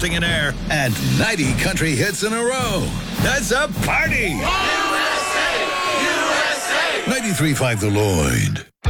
bursting in air, and 90 country hits in a row. That's a party! USA! USA! 93.5 The Lloyd.